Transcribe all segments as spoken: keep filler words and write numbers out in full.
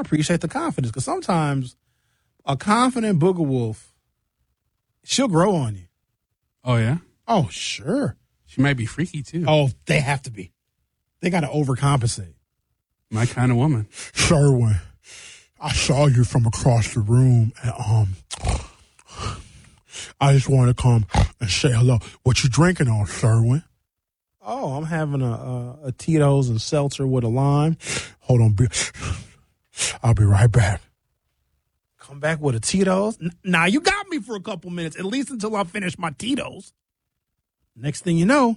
appreciate the confidence because sometimes a confident booger wolf, she'll grow on you. Oh, yeah? Oh, sure. She might be freaky, too. Oh, they have to be. They got to overcompensate. My kind of woman. Sherwin, I saw you from across the room, and um, I just want to come and say hello. What you drinking on, Sherwin? Oh, I'm having a, a, a Tito's and seltzer with a lime. Hold on. Be, I'll be right back. Come back with a Tito's? N- now, you got me for a couple minutes, at least until I finish my Tito's. Next thing you know,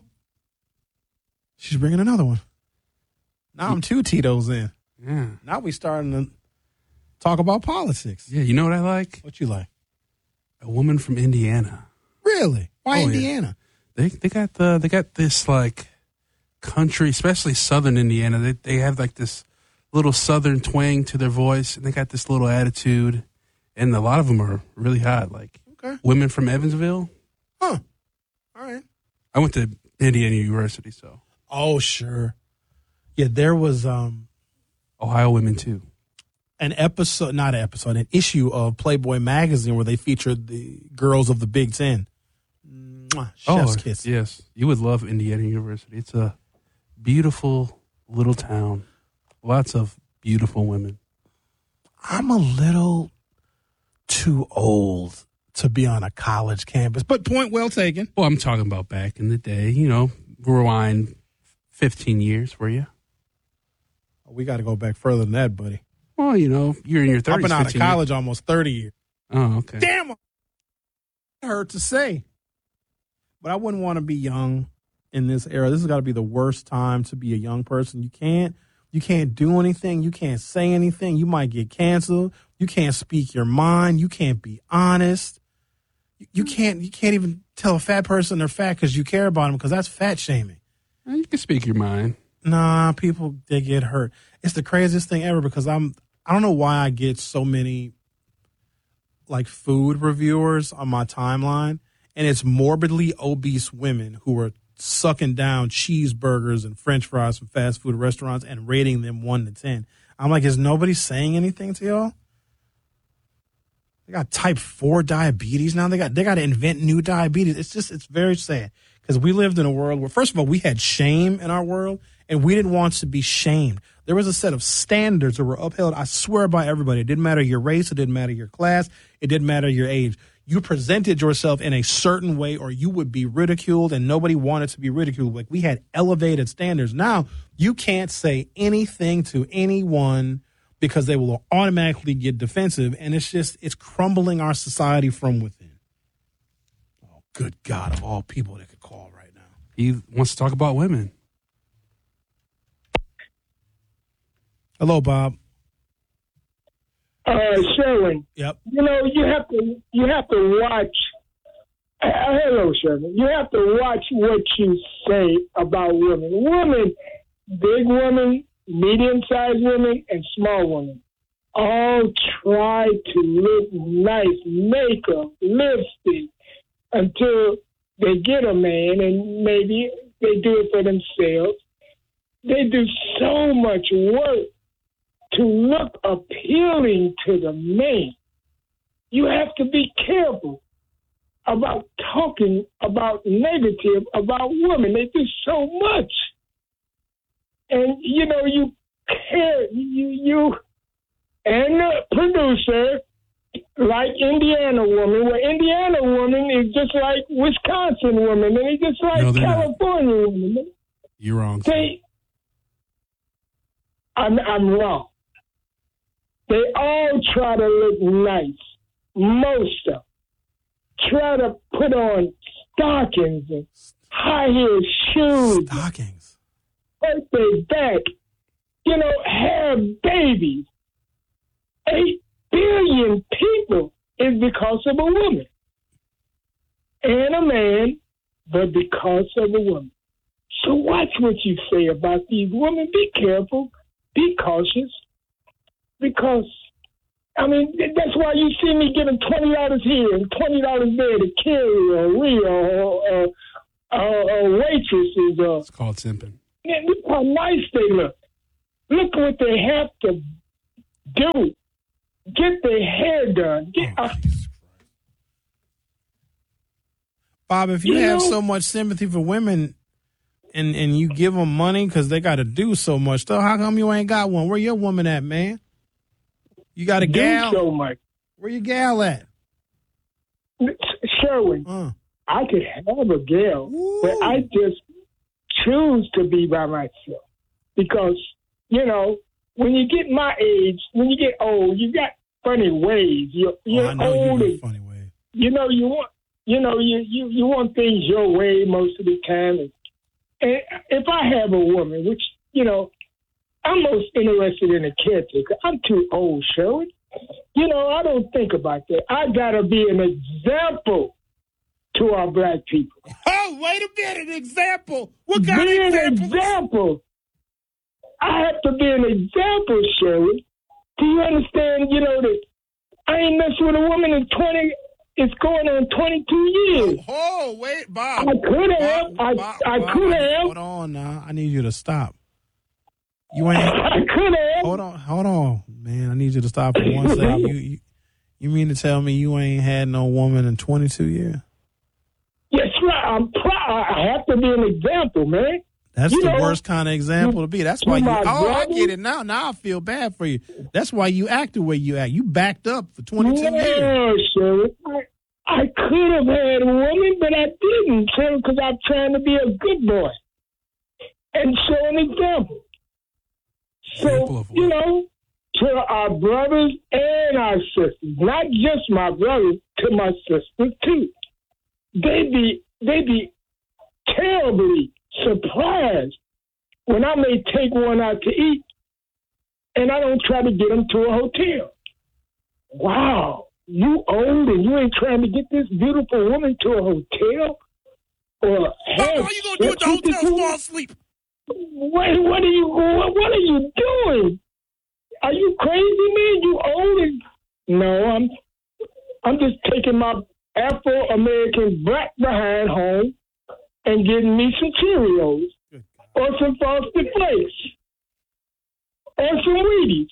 she's bringing another one. Now I'm two Tito's in. Yeah. Now we starting to talk about politics. Yeah, you know what I like? What you like? A woman from Indiana. Really? Why Oh, Indiana? Yeah. They they got the they got this like country, especially southern Indiana. They they have like this little southern twang to their voice, and they got this little attitude. And a lot of them are really hot, like okay. Women from Evansville. Huh. All right. I went to Indiana University, so. Oh, sure. Yeah, there was um, Ohio women, too. An episode, not an episode, an issue of Playboy magazine where they featured the girls of the Big Ten. Mwah, chef's oh, kiss. Yes. You would love Indiana University. It's a beautiful little town. Lots of beautiful women. I'm a little too old to be on a college campus, but point well taken. Well, I'm talking about back in the day, you know, rewind fifteen years, were you? We got to go back further than that, buddy. Well, you know, you're in your thirties. I've been out of college years. almost thirty years. Oh, okay. Damn, it hurt to say. But I wouldn't want to be young in this era. This has got to be the worst time to be a young person. You can't, you can't do anything. You can't say anything. You might get canceled. You can't speak your mind. You can't be honest. You can't, you can't even tell a fat person they're fat because you care about them because that's fat shaming. You can speak your mind. Nah, people, they get hurt. It's the craziest thing ever because I'm, I don't know why I get so many like food reviewers on my timeline, and it's morbidly obese women who are sucking down cheeseburgers and French fries from fast food restaurants and rating them one to ten. I'm like, is nobody saying anything to y'all? They got type four diabetes now. They got they got to invent new diabetes. It's just it's very sad because we lived in a world where, first of all, we had shame in our world, and we didn't want to be shamed. There was a set of standards that were upheld, I swear, by everybody. It didn't matter your race. It didn't matter your class. It didn't matter your age. You presented yourself in a certain way or you would be ridiculed, and nobody wanted to be ridiculed. Like, we had elevated standards. Now, you can't say anything to anyone because they will automatically get defensive, and it's just, it's crumbling our society from within. Oh, good God, of all people that could call right now. He wants to talk about women. Hello, Bob. Uh, Sherwin. Yep. You know, you have to you have to watch. Uh, hello, Sherwin. You have to watch what you say about women. Women, big women, medium-sized women, and small women, all try to look nice, makeup, lipstick, until they get a man, and maybe they do it for themselves. They do so much work to look appealing to the man. You have to be careful about talking about negative about women. They do so much. And, you know, you care, you, you and the producer, like Indiana woman, where Indiana woman is just like Wisconsin woman, and it's just like No, California not. woman. You're wrong. They, I'm, I'm wrong. They all try to look nice. Most of them try to put on stockings and high-heeled shoes. Stockings. Hurt their back. You know, have babies. Eight billion people is because of a woman. And a man, but because of a woman. So watch what you say about these women. Be careful. Be cautious. Because, I mean, that's why you see me giving twenty dollars here and twenty dollars there to Carrie or Rhea or, or, or, or waitresses. Or, it's called simping. Look how nice they look. Look what they have to dude, get their hair done. Get, Oh, uh, Jesus Christ. Bob, if you, You have know- so much sympathy for women and, and you give them money because they got to do so much stuff, how come you ain't got one? Where your woman at, man? You got a do gal? so much. Where your gal at? Sherwin, Uh. I could have a girl, Woo. but I just choose to be by myself because, you know, when you get my age, when you get old, you got funny ways. You're, Oh, you're I know old, you and, in a funny way. you know, you want, you know, you, you, you want things your way most of the time. And, and if I have a woman, which, you know, I'm most interested in a caretaker. I'm too old, Sherwin. You know, I don't think about that. I gotta be an example to our black people. Oh, wait a minute. An example. What Be kind of an example? example. I have to be an example, Sherry. Do you understand, you know, that I ain't messing with a woman in twenty, it's going on twenty-two years. Oh, wait, Bob. I could have. Bob, I, Bob, I Bob, could I- have. Hold on now. I need you to stop. You ain't. I could have. Hold on, hold on, man. I need you to stop for one second. You, you, you mean to tell me you ain't had no woman in twenty-two years? Yes, right. I'm proud. I have to be an example, man. That's You the know, worst kind of example to be. That's to why you. my Oh, I brother- get it now. Now I feel bad for you. That's why you act the way you act. You backed up for twenty-two years. Yeah, Sherry. I, I could have had a woman, but I didn't, because I'm trying to be a good boy and show an example. Example So, of what? you know, to our brothers and our sisters, not just my brothers, to my sisters too. They be they be terribly surprised when I may take one out to eat and I don't try to get them to a hotel. Wow, you old and you ain't trying to get this beautiful woman to a hotel? Or Bob, have all you gonna do at the sex with this hotel is woman? fall asleep? What, what are you what, what are you doing? Are you crazy, man? You old and no, I'm I'm just taking my Afro American black behind home and getting me some Cheerios or some Frosted Flakes or some Wheaties.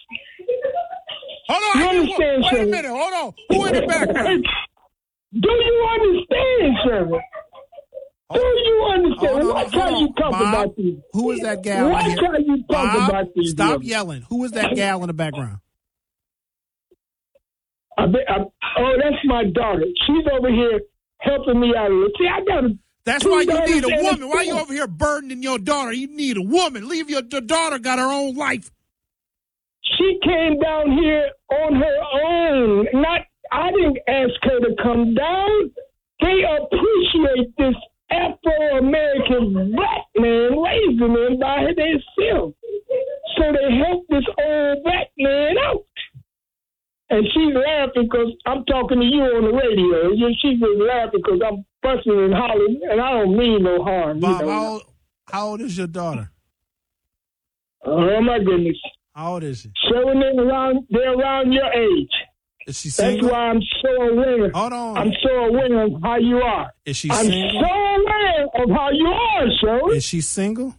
Hold on. You I- understand, Wait a Sherman? minute. Hold on. Who in the background? Do you understand, Sherman? Do you understand? Hold on, Watch hold how on. you talk Bob, about these. Who is that gal in Watch here? how you talk Bob, about these. stop women. yelling. Who is that gal in the background? I bet, I, oh, that's my daughter. She's over here helping me out. See, I got to. That's why you need a woman. Why you over here burdening your daughter? You need a woman. Leave your, your daughter got her own life. She came down here on her own. Not, I didn't ask her to come down. They appreciate this Afro-American black man raising them by themselves. So they help this old black man out. And she's laughing because I'm talking to you on the radio. And she's just laughing because I'm fussing and hollering, and I don't mean no harm. Bob, you know? how old, how old is your daughter? Oh, my goodness. How old is she? Showing them around, they're around your age. Is she That's single? why I'm so aware. Hold on. I'm so aware of how you are. Is she I'm single? so aware of how you are, Shirley. Is she single?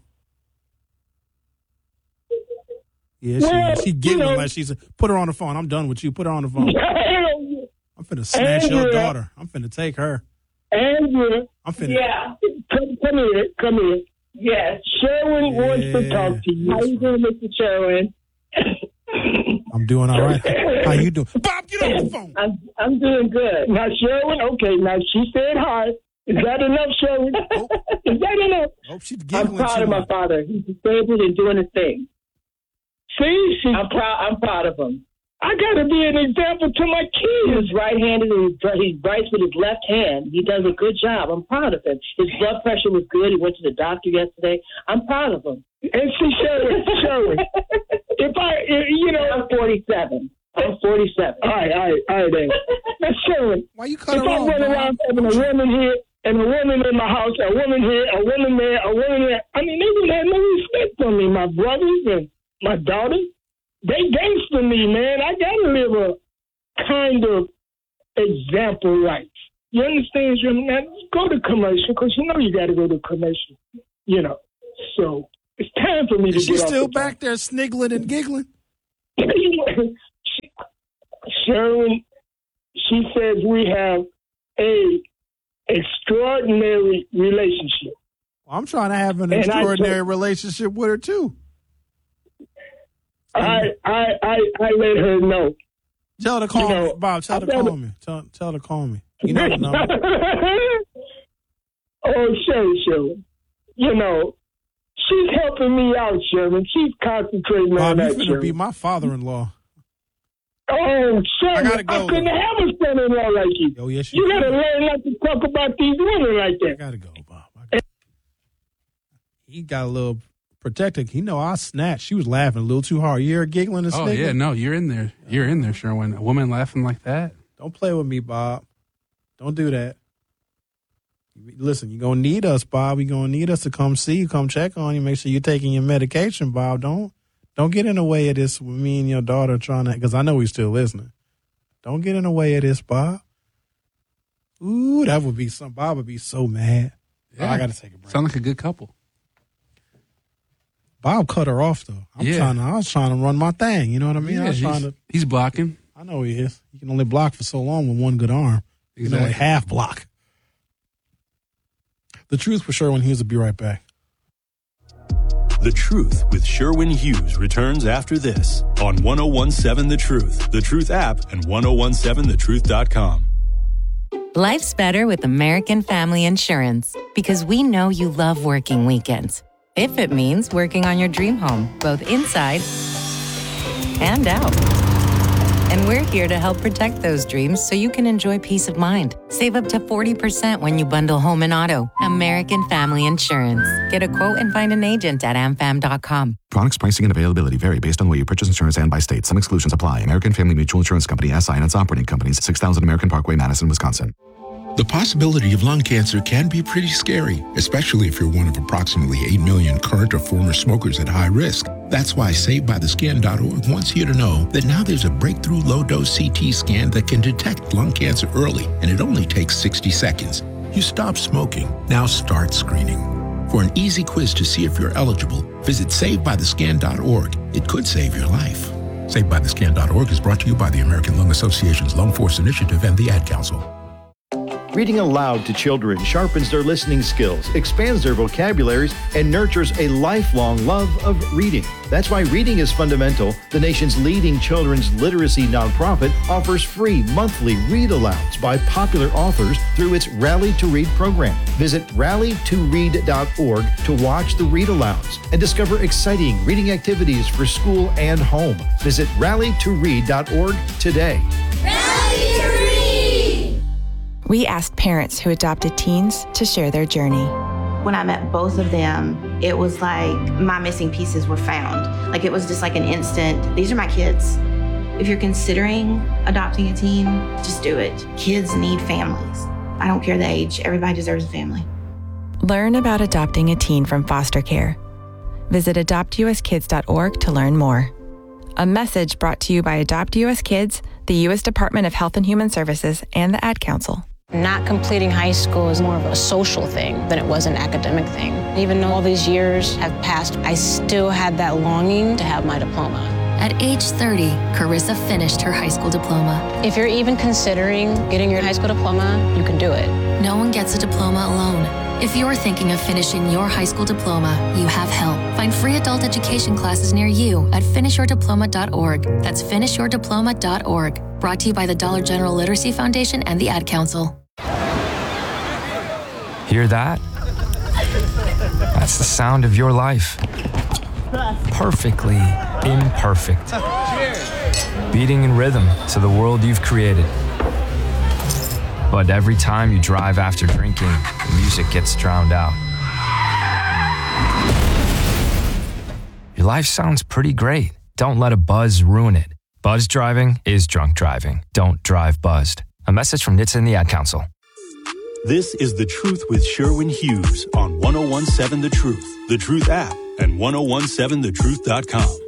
Yeah, Well, she, she giggling you know- like she's. Put her on the phone. I'm done with you. Put her on the phone. Andrea, I'm finna snatch your Andrea. daughter. I'm finna take her. Andrea, I'm finna. Yeah. come, come here, come here. Yes. Sherwin wants to talk to you. How you doing, Mister Sherwin? I'm doing all right. How you doing? Bob, get off the phone. I'm I'm doing good. Now, Sherwin, okay, now she said hi. Is that enough, Sherwin? Oh. Is that enough? Hope she's I'm giggling proud too of my much. father. He's disabled and doing his thing. See, she, I'm proud. I'm proud of him. I got to be an example to my kids. He's right-handed and he writes with his left hand. He does a good job. I'm proud of him. His blood pressure was good. He went to the doctor yesterday. I'm proud of him. And see, Sherwin, Sherwin, if I, you know, I'm forty-seven. I'm forty-seven. all right, all right, all right, then. Now, Sherwin, Why you cut if her I off, run Bob? around having a woman here and a woman in my house, a woman here, a woman there, a woman there, I mean, they would have no respect for me. My brothers and my daughters, they gangster me, man. I got to live a kind of example life. You understand, Jim? Now, go to commercial because you know you got to go to commercial, you know. So it's time for me to Is she get off still the back there sniggling and giggling? Sherwin, she says we have a extraordinary relationship. Well, I'm trying to have an And I extraordinary told- relationship with her too. I, I, I, I let her know. Tell her to call You know, me, Bob. Tell her to I call better- me. Tell, tell her to call me. You never know. Oh, Sherry, Sherwin. You know, she's helping me out, Sherman. She's concentrating Bob, on you that, finna Sherman. be my father-in-law. Oh, Sherman, I I, gotta go, couldn't though. have a son-in-law like you. Oh, yes, you You gotta can. learn not to talk about these women like I that. gotta go, Bob. I gotta- He got a little protected. He know I snatched. She was laughing a little too hard. You hear her giggling and Oh sniggling? yeah, no, you're in there. You're in there, Sherwin. A woman laughing like that. Don't play with me, Bob. Don't do that. Listen, you're going to need us, Bob. You're going to need us to come see you, come check on you, make sure you're taking your medication, Bob. Don't don't get in the way of this with me and your daughter trying to, because I know he's still listening. Don't get in the way of this, Bob. Ooh, that would be some, Bob would be so mad. Oh, I got to take a break. Sound like a good couple. Bob cut her off, though. I'm Yeah. trying to, I was trying to run my thing. You know what I mean? I Yeah, was trying he's, to, he's blocking. I know he is. You can only block for so long with one good arm. You can only Exactly. half block. The Truth with Sherwin Hughes will be right back. The Truth with Sherwin Hughes returns after this on ten seventeen The Truth, The Truth app, and ten seventeen the truth dot com. Life's better with American Family Insurance because we know you love working weekends. If it means working on your dream home, both inside and out. And we're here to help protect those dreams so you can enjoy peace of mind. Save up to forty percent when you bundle home and auto. American Family Insurance. Get a quote and find an agent at am fam dot com. Products, pricing, and availability vary based on where you purchase insurance and by state. Some exclusions apply. American Family Mutual Insurance Company, S I and its operating companies, six thousand American Parkway, Madison, Wisconsin. The possibility of lung cancer can be pretty scary, especially if you're one of approximately eight million current or former smokers at high risk. That's why Saved By The Skin dot org wants you to know that now there's a breakthrough low-dose C T scan that can detect lung cancer early, and it only takes sixty seconds. You stop smoking. Now start screening. For an easy quiz to see if you're eligible, visit Saved By The Skin dot org. It could save your life. Saved By The Skin dot org is brought to you by the American Lung Association's Lung Force Initiative and the Ad Council. Reading aloud to children sharpens their listening skills, expands their vocabularies, and nurtures a lifelong love of reading. That's why Reading is Fundamental, the nation's leading children's literacy nonprofit, offers free monthly read-alouds by popular authors through its Rally to Read program. Visit rally to read dot org to watch the read-alouds and discover exciting reading activities for school and home. Visit rally to read dot org today. Rally to Read! We asked parents who adopted teens to share their journey. When I met both of them, it was like my missing pieces were found. Like it was just like an instant, these are my kids. If you're considering adopting a teen, just do it. Kids need families. I don't care the age, everybody deserves a family. Learn about adopting a teen from foster care. Visit adopt u s kids dot org to learn more. A message brought to you by Adopt U S Kids, the U S Department of Health and Human Services, and the Ad Council. Not completing high school is more of a social thing than it was an academic thing. Even though all these years have passed, I still had that longing to have my diploma. At age thirty, Carissa finished her high school diploma. If you're even considering getting your high school diploma, you can do it. No one gets a diploma alone. If you're thinking of finishing your high school diploma, you have help. Find free adult education classes near you at finish your diploma dot org. That's finish your diploma dot org. Brought to you by the Dollar General Literacy Foundation and the Ad Council. Hear that? That's the sound of your life. Perfectly imperfect. Beating in rhythm to the world you've created. But every time you drive after drinking, the music gets drowned out. Your life sounds pretty great. Don't let a buzz ruin it. Buzz driving is drunk driving. Don't drive buzzed. A message from N H T S A and the Ad Council. This is The Truth with Sherwin Hughes on ten seventeen The Truth, The Truth app, and ten seventeen the truth dot com.